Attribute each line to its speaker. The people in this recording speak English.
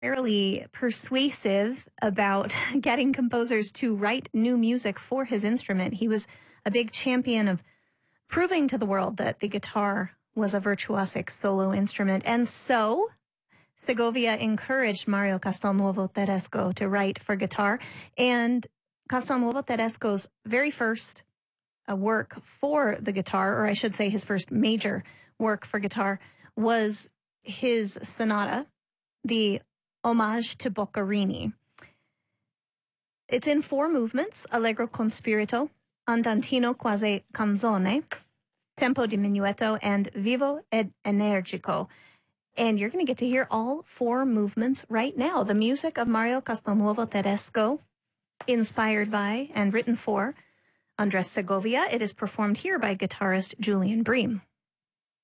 Speaker 1: fairly persuasive about getting composers to write new music for his instrument. He was a big champion of proving to the world that the guitar was a virtuosic solo instrument. And so Segovia encouraged Mario Castelnuovo Tedesco to write for guitar. And Castelnuovo Tedesco's very first work for the guitar, or I should say his first major work for guitar, was his sonata, the Homage to Boccherini. It's in 4 movements: Allegro con spirito, Andantino quasi canzone, Tempo diminuetto, and Vivo ed energico. And you're going to get to hear all 4 movements right now. The music of Mario Castelnuovo Tedesco, inspired by and written for Andres Segovia. It is performed here by guitarist Julian Bream.